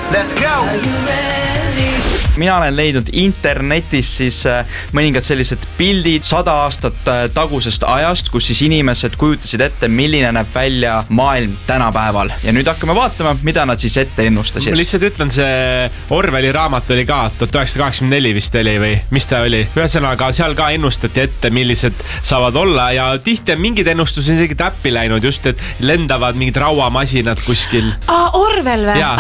Let's go! Mina olen leidnud internetis siis mõningad sellised pildid 100 aastat tagusest ajast, kus siis inimesed kujutasid ette, milline näeb välja maailm tänapäeval. Ja nüüd hakkame vaatama, mida nad siis ette ennustasid. Ma lihtsalt ütlen, see Orwelli raamat oli ka 1984 vist oli või mis ta oli. Ühesõnaga, seal ka ennustati ette, millised saavad olla ja tihti on mingid ennustused isegi täppi läinud, just et lendavad mingid rauamasinad kuskil. Orwell või? Jaa,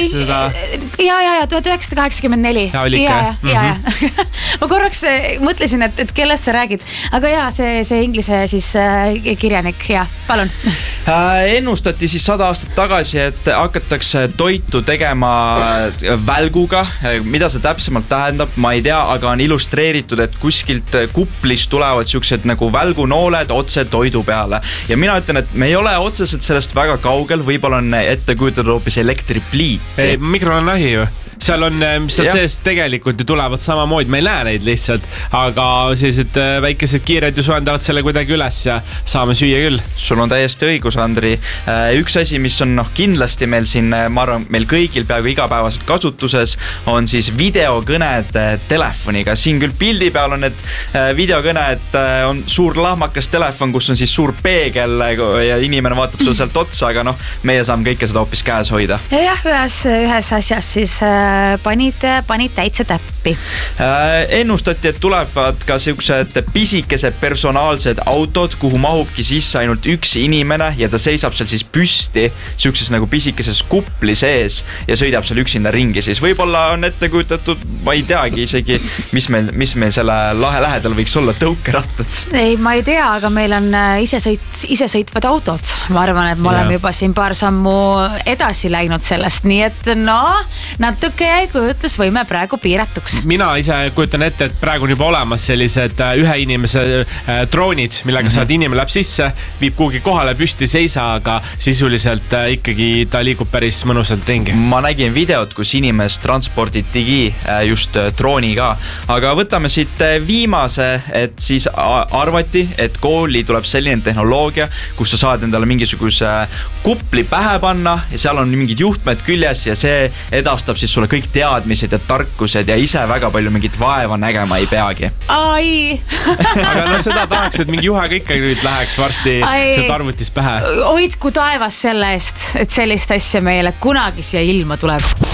1800... Ja, 1984. Ja, oli ikka. Ja. Ma korraks mõtlesin, et kellest sa räägid. Aga jaa, see inglise siis kirjanik, jaa, palun. Ennustati siis 100 aastat tagasi, et hakatakse toitu tegema välguga. Mida see täpsemalt tähendab, ma ei tea, aga on illustreeritud, et kuskilt kuplist tulevad siuksed nagu välgunooled otse toidu peale. Ja mina ütlen, et me ei ole otseselt sellest väga kaugel, võib-olla on ette kujutatud hoopis elektripliiti. Mikronahi ju. Seal on, mis seal sees tegelikult ju tulevad samamoodi, me ei näe neid lihtsalt, aga sellised väikesed kiired ju soendavad selle kuidagi üles ja saame süüa küll. Sul on täiesti õigus, Andri. Üks asi, mis on kindlasti meil siin, ma arvan, meil kõigil peaaegu igapäevaselt kasutuses, on siis videokõned telefoniga. Siin küll pildi peal on, et videokõned on suur lahmakas telefon, kus on siis suur peegel ja inimene vaatab sul sealt otsa, aga meie saame kõike seda hoopis käes hoida. Jah, ühes asjas siis panid täitsa täppi. Ennustati, et tulevad ka siuksed pisikesed personaalsed autod, kuhu mahubki sisse ainult üks inimene ja ta seisab seal siis püsti siukses nagu pisikeses kupli sees ja sõidab seal üksinda ringi. Siis võib-olla on ette kujutatud, ma ei teagi isegi, mis meil selle lahe lähedal võiks olla, tõukerattad. Ei, ma ei tea, aga meil on isesõitvad autod. Ma arvan, et me oleme juba siin paar sammu edasi läinud sellest, nii et natuke ütles võime praegu piiratuks. Mina ise kujutan ette, et praegu on juba olemas sellised ühe inimese droonid, millega saad inimene läheb sisse, viib kuhugi kohale püsti seisa, aga sisuliselt ikkagi ta liigub päris mõnusalt ringi. Ma nägin videot, kus inimest transporditigi just drooniga, aga võtame siit viimase, et siis arvati, et kooli tuleb selline tehnoloogia, kus sa saad endale mingisuguse kupli pähe panna ja seal on mingid juhtmed küljes ja see edastab siis sulle kõik teadmised ja tarkused ja ise väga palju mingit vaeva nägema ei peagi. Ai! Aga seda tahaks, et mingi juhega ikka nüüd läheks varsti sealt arvutis pähe. Hoidku taevas selle eest, et sellist asja meile kunagi siia ilma tuleb.